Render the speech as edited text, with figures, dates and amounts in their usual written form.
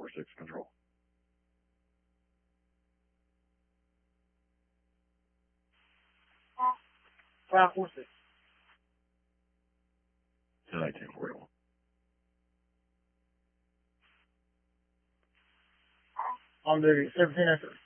546 control. 546. 101941. On duty, 17 after.